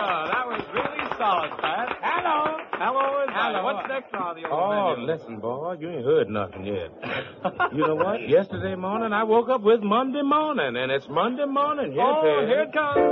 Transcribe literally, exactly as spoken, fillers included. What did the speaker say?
that was really solid, Pat. Hello. Hello, is Hello. What's next on the old Oh, menu? listen, boy, you ain't heard nothing yet. You know what? Yesterday morning, I woke up with Monday morning, and it's Monday morning. Yes, Oh, it here is. it comes.